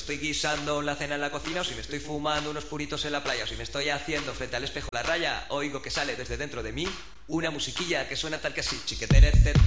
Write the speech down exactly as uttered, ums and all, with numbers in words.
estoy guisando la cena en la cocina, o si me estoy fumando unos puritos en la playa, o si me estoy haciendo frente al espejo la raya, oigo que sale desde dentro de mí una musiquilla que suena tal que así, chiquetere, te, te,